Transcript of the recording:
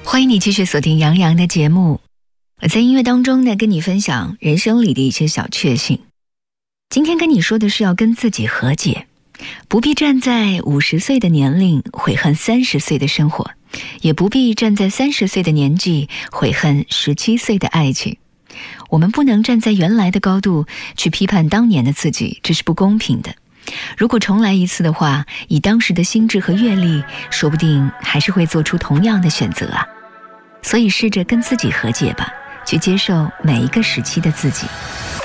欢迎你继续锁定杨洋的节目。我在音乐当中呢，跟你分享人生里的一些小确幸。今天跟你说的是要跟自己和解，不必站在50岁的年龄悔恨30岁的生活，也不必站在30岁的年纪悔恨17岁的爱情。我们不能站在原来的高度去批判当年的自己，这是不公平的。如果重来一次的话，以当时的心智和阅历，说不定还是会做出同样的选择啊。所以试着跟自己和解吧，去接受每一个时期的自己。